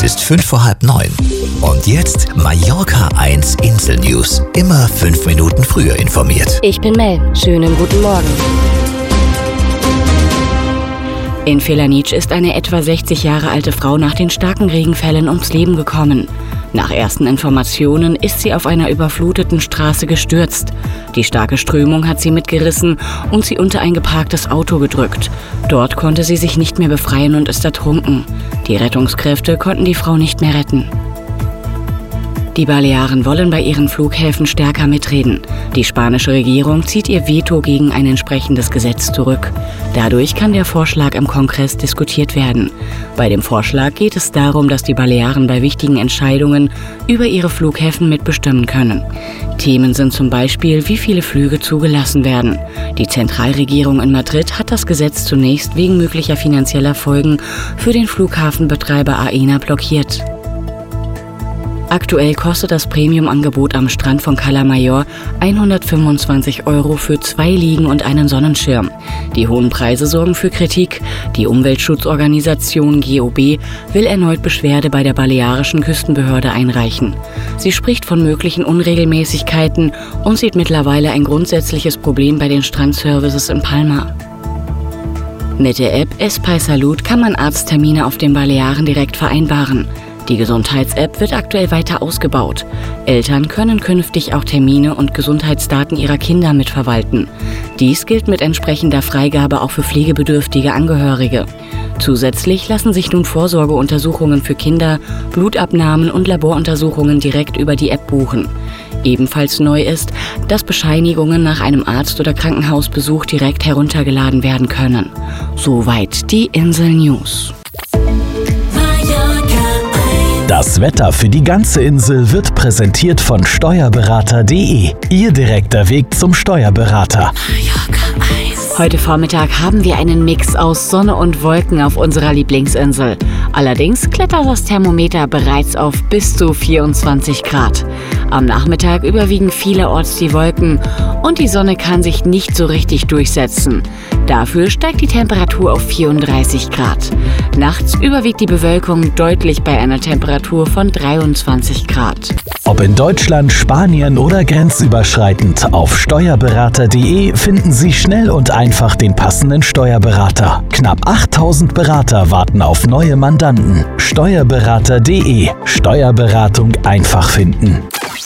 ist 8:55. Und jetzt Mallorca 1 Insel News. Immer 5 Minuten früher informiert. Ich bin Mel. Schönen guten Morgen. In Felanitsch ist eine etwa 60 Jahre alte Frau nach den starken Regenfällen ums Leben gekommen. Nach ersten Informationen ist sie auf einer überfluteten Straße gestürzt. Die starke Strömung hat sie mitgerissen und sie unter ein geparktes Auto gedrückt. Dort konnte sie sich nicht mehr befreien und ist ertrunken. Die Rettungskräfte konnten die Frau nicht mehr retten. Die Balearen wollen bei ihren Flughäfen stärker mitreden. Die spanische Regierung zieht ihr Veto gegen ein entsprechendes Gesetz zurück. Dadurch kann der Vorschlag im Kongress diskutiert werden. Bei dem Vorschlag geht es darum, dass die Balearen bei wichtigen Entscheidungen über ihre Flughäfen mitbestimmen können. Themen sind zum Beispiel, wie viele Flüge zugelassen werden. Die Zentralregierung in Madrid hat das Gesetz zunächst wegen möglicher finanzieller Folgen für den Flughafenbetreiber Aena blockiert. Aktuell kostet das Premium-Angebot am Strand von Cala Mayor 125 € für 2 Liegen und einen Sonnenschirm. Die hohen Preise sorgen für Kritik. Die Umweltschutzorganisation GOB will erneut Beschwerde bei der balearischen Küstenbehörde einreichen. Sie spricht von möglichen Unregelmäßigkeiten und sieht mittlerweile ein grundsätzliches Problem bei den Strandservices in Palma. Mit der App Espai Salut kann man Arzttermine auf den Balearen direkt vereinbaren. Die Gesundheits-App wird aktuell weiter ausgebaut. Eltern können künftig auch Termine und Gesundheitsdaten ihrer Kinder mitverwalten. Dies gilt mit entsprechender Freigabe auch für pflegebedürftige Angehörige. Zusätzlich lassen sich nun Vorsorgeuntersuchungen für Kinder, Blutabnahmen und Laboruntersuchungen direkt über die App buchen. Ebenfalls neu ist, dass Bescheinigungen nach einem Arzt- oder Krankenhausbesuch direkt heruntergeladen werden können. Soweit die Insel News. Das Wetter für die ganze Insel wird präsentiert von Steuerberater.de. Ihr direkter Weg zum Steuerberater. Heute Vormittag haben wir einen Mix aus Sonne und Wolken auf unserer Lieblingsinsel. Allerdings klettert das Thermometer bereits auf bis zu 24 Grad. Am Nachmittag überwiegen vielerorts die Wolken und die Sonne kann sich nicht so richtig durchsetzen. Dafür steigt die Temperatur auf 34 Grad. Nachts überwiegt die Bewölkung deutlich bei einer Temperatur von 23 Grad. Ob in Deutschland, Spanien oder grenzüberschreitend, auf Steuerberater.de finden Sie schnell und einfach den passenden Steuerberater. Knapp 8000 Berater warten auf neue Mandanten. Steuerberater.de. Steuerberatung einfach finden.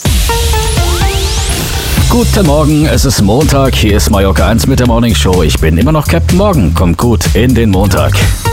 Guten Morgen, es ist Montag, hier ist Mallorca 1 mit der Morning Show. Ich bin immer noch Captain Morgan, kommt gut in den Montag.